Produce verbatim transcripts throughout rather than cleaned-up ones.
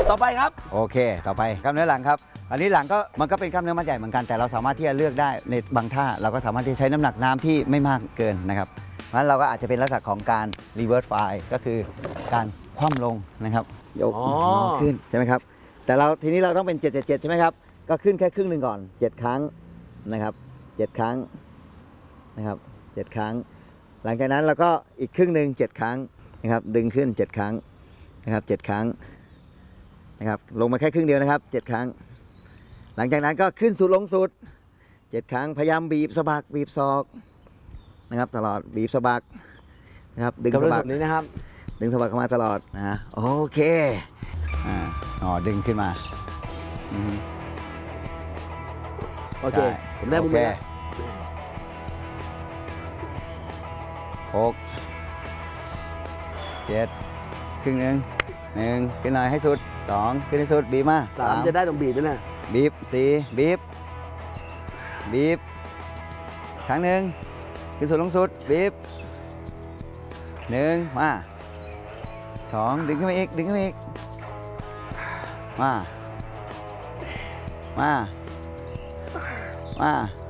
ต่อไปครับโอเคต่อไปกล้ามเนื้อหลังครับอันนี้หลังก็มันก็เป็นกล้ามเนื้อมัดใหญ่เหมือนกันแต่เราสามารถที่จะเลือกได้ในบางท่าเราก็สามารถที่จะใช้น้ำหนักน้ำที่ไม่มากเกินนะครับเพราะฉะนั้นเราก็อาจจะเป็นลักษณะของการ reverse fly ก็คือการคว่ำลงนะครับยกขึ้นใช่ไหมครับแต่เราทีนี้เราต้องเป็นเจ็ด เจ็ด เจ็ดใช่ไหมครับก็ขึ้นแค่ครึ่งหนึ่งก่อนเจ็ดครั้งนะครับเจ็ดครั้งนะครับเจ็ดครั้งหลังจากนั้นเราก็อีกครึ่งหนึ่งเจ็ดครั้งนะครับดึงขึ้นเจ็ดครั้งนะครับเจ็ดครั้งนะครับลงมาแค่ครึ่งเดียวนะครับเจ็ดครั้งหลังจากนั้นก็ขึ้นสุดลงสุดเจ็ดครั้งพยายามบีบสะบักบีบศอกนะครับตลอดบีบสะบักนะครับดึงสะบักนี้นะครับดึงสะบักเข้ามาตลอดนะโอเคอ่าอ๋อดึงขึ้นมาโอเคผมได้มุมนี้หกเจ็ดครึ่งหนึ่งหนึ่งขึ้นหน่อยให้สุดสองขึ้นให้สุดบีบมาสามจะได้ตรงบีบด้วยนะบีบสี่บีบบีบครั้งหนึ่งขึ้นสุดลงสุดบีบหนึ่งมาสองดึงขึ้นมาอีกดึงขึ้นมาอีกมามามา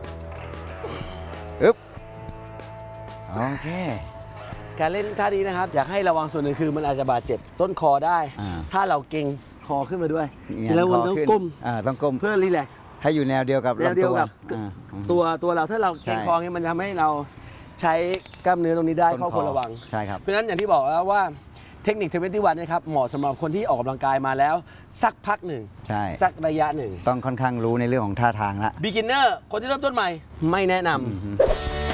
อึ๊บโอเคการเล่นท่านี้นะครับอยากให้ระวังส่วนหนึ่งคือมันอาจจะบาดเจ็บต้นคอได้ถ้าเราเก่งคอขึ้นมาด้วยจริงแล้วมันต้องก้มต้องก้มเพื่อรีแลกซ์ให้อยู่แนวเดียวกับแนวเดียวกับตัวตัวเราถ้าเราเก่งคอเนี่ยมันทำให้เราใช้กล้ามเนื้อตรงนี้ได้ข้อควรระวังใช่ครับเพราะฉะนั้นอย่างที่บอกแล้วว่าเทคนิคทเวนตี้วันนะครับเหมาะสำหรับคนที่ออกกำลังกายมาแล้วสักพักหนึ่งสักระยะหนึ่งต้องค่อนข้างรู้ในเรื่องของท่าทางละ beginner คนที่เริ่มต้นใหม่ไม่แนะนำ